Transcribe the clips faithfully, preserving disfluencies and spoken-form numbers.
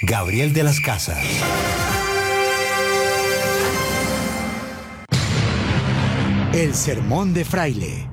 Gabriel de las Casas. El sermón de Fraile.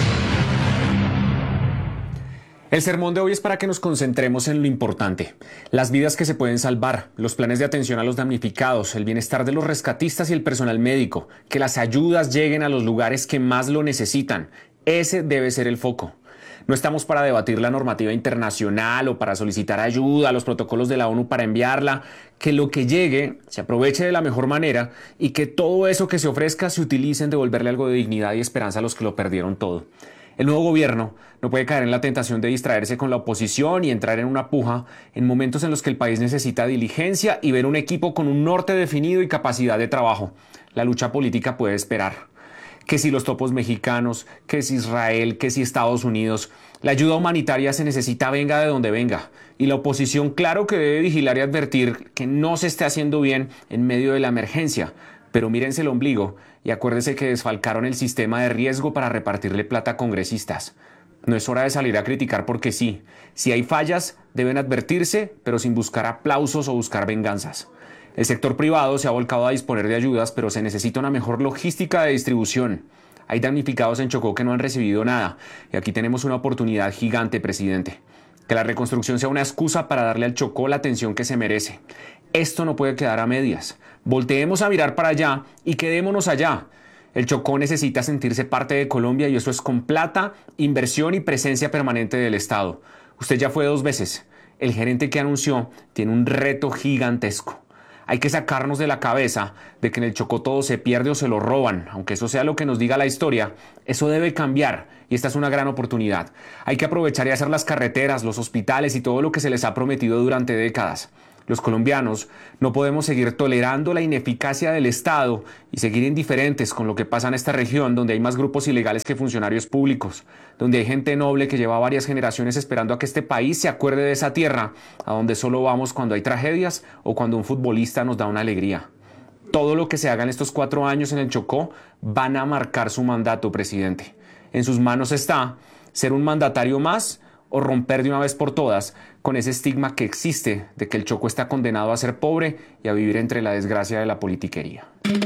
El sermón de hoy es para que nos concentremos en lo importante, las vidas que se pueden salvar, los planes de atención a los damnificados, el bienestar de los rescatistas y el personal médico, que las ayudas lleguen a los lugares que más lo necesitan. Ese debe ser el foco. No estamos para debatir la normativa internacional o para solicitar ayuda a los protocolos de la ONU para enviarla. Que lo que llegue se aproveche de la mejor manera y que todo eso que se ofrezca se utilice en devolverle algo de dignidad y esperanza a los que lo perdieron todo. El nuevo gobierno no puede caer en la tentación de distraerse con la oposición y entrar en una puja en momentos en los que el país necesita diligencia y ver un equipo con un norte definido y capacidad de trabajo. La lucha política puede esperar. Que si los topos mexicanos, que si Israel, que si Estados Unidos. La ayuda humanitaria se necesita venga de donde venga. Y la oposición claro que debe vigilar y advertir que no se esté haciendo bien en medio de la emergencia. Pero mírense el ombligo y acuérdense que desfalcaron el sistema de riesgo para repartirle plata a congresistas. No es hora de salir a criticar porque sí. Si hay fallas, deben advertirse, pero sin buscar aplausos o buscar venganzas. El sector privado se ha volcado a disponer de ayudas, pero se necesita una mejor logística de distribución. Hay damnificados en Chocó que no han recibido nada, y aquí tenemos una oportunidad gigante, presidente. Que la reconstrucción sea una excusa para darle al Chocó la atención que se merece. Esto no puede quedar a medias. Volteemos a mirar para allá y quedémonos allá. El Chocó necesita sentirse parte de Colombia y eso es con plata, inversión y presencia permanente del Estado. Usted ya fue dos veces. El gerente que anunció tiene un reto gigantesco. Hay que sacarnos de la cabeza de que en el Chocó todo se pierde o se lo roban, aunque eso sea lo que nos diga la historia. Eso debe cambiar y esta es una gran oportunidad. Hay que aprovechar y hacer las carreteras, los hospitales y todo lo que se les ha prometido durante décadas. Los colombianos no podemos seguir tolerando la ineficacia del Estado y seguir indiferentes con lo que pasa en esta región donde hay más grupos ilegales que funcionarios públicos, donde hay gente noble que lleva varias generaciones esperando a que este país se acuerde de esa tierra, a donde solo vamos cuando hay tragedias o cuando un futbolista nos da una alegría. Todo lo que se haga en estos cuatro años en el Chocó van a marcar su mandato, presidente. En sus manos está ser un mandatario más o romper de una vez por todas con ese estigma que existe de que el Chocó está condenado a ser pobre y a vivir entre la desgracia de la politiquería.